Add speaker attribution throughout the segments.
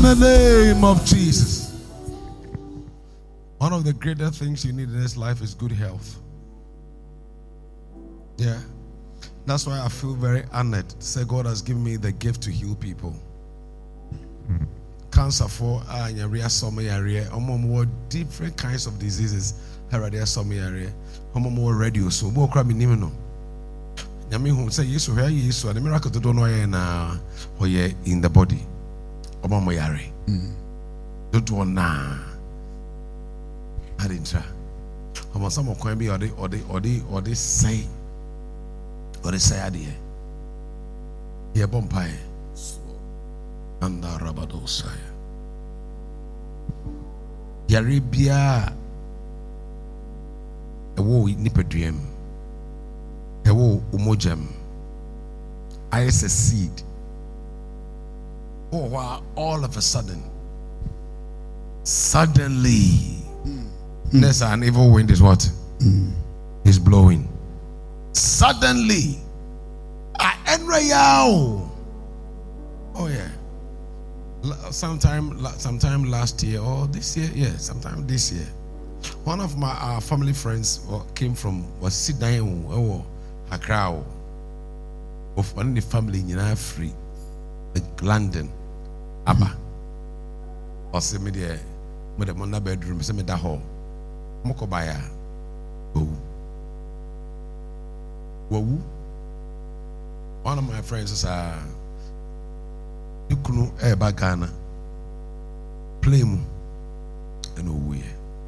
Speaker 1: the name of Jesus. One of the greatest things you need in this life is good health. Yeah. That's why I feel very honored to say God has given me the gift to heal people. Cancer for different kinds of diseases. More radio so more crab in Nimino. Yami who say yes, where you so the miracle to don't know in the body. Omomoyare. Don't want na. I didn't try. Almost some of be or they say idea. Yeah, bompire. And the Rabadosaya. Yaribia. A wo nipedrium. A wo umojam. I as a seed. Oh, wow, all of a sudden. Suddenly. There's an evil wind is what? Is blowing. Suddenly. Oh yeah. Sometime last year or this year, yeah, sometime this year. One of my family friends came from Sydney or Accra. Of one of the family in free, London, Abba. Or say me there, with the mother bedroom, say me that hall. Mokobaya, Woo. One of my friends is you kunu eba Ghana, play mu, and away.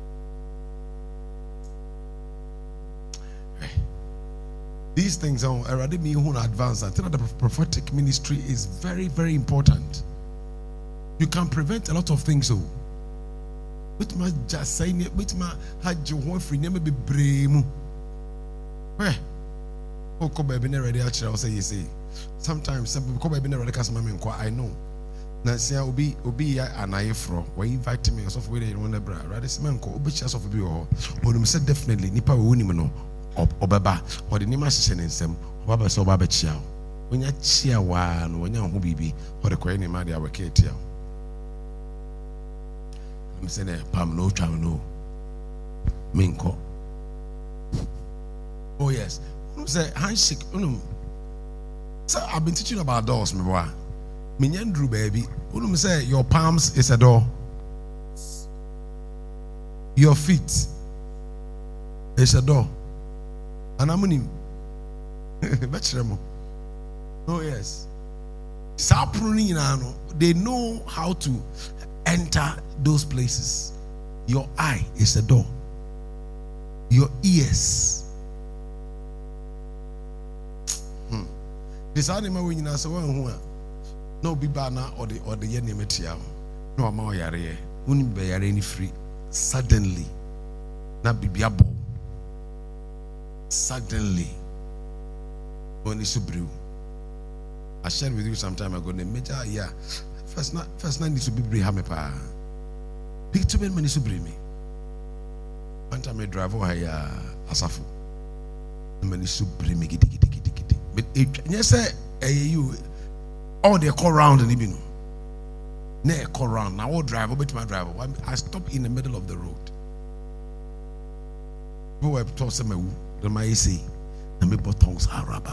Speaker 1: These things are already me who advance. I think that the prophetic ministry is very, very important. You can prevent a lot of things. So, with my just saying it, with my had you one free name be brave. Where? Oh, come baby, never ready. Actually, I'll say you see. Sometimes some people come baby, never ready. Cause I know. Now, say I'll be an ifro. Why invite me? So for where you want to bra? Right? This man called Obi chance of a or them said definitely. Nipa we win him no. Obaba or the name assassin in some Baba so Baba Chiao. When you cheer one, when you're who be or the coin in my dear Kate. I'm saying, Pam no child no. Minko. Oh, yes. Say, handshake. So I've been teaching about doors, my boy. Minyan Drew, baby. Say, your palms is a door. Your feet is a door. And I'm in him. Oh, yes. They know how to enter those places. Your eye is a door. Your ears. This animal when you say one no be bana or the yenemetia. No amount yare. Wouldn't be any free. Suddenly. Not be biabo. Suddenly. When it's brew. I shared with you some time ago. The major First night needs to be Brihamepa. Big too many to bring me. One time I drive over here, Asafu. Many to bring me. But yes, you all they call round and even no call round. Now I'll drive over to my driver. I stop in the middle of the road. Go up to some my say, and me buttons are rubber.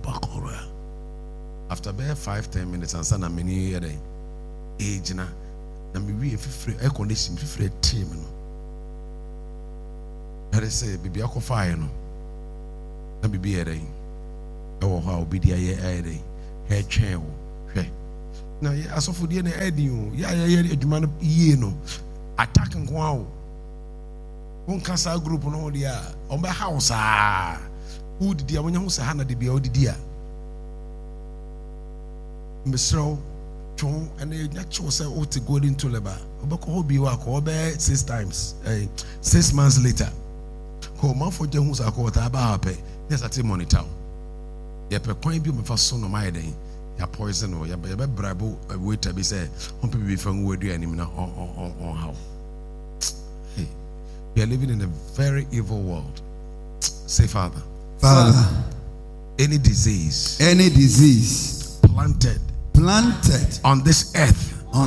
Speaker 1: After about 5-10 minutes, and son, I'm in here. Age na me free air condition free team no. That is say bibi akofire no. Na bibi ere. E wo ha obi dia ye ere. He twen wo. Hwe. Na ye asofo die na edi o. Ya adwuma no yie no. Attack nko a wo. Won kasa group no dia. On be house ah. Who did dia wonya ho sa ha na de bia odidi a. Mesro and the natural say oh to go into labor. Obako be work over 6 times. 6 months later. Ko man for jehun sa ko ta ba hape. Yes at monitor. Ya pe kwan bi me fa so no mai den. Ya poison or ya be brabo waiter be say on people be fan we do anim na on how. Hey. We are living in a very evil world. Say Father. Any disease
Speaker 2: planted
Speaker 1: on this earth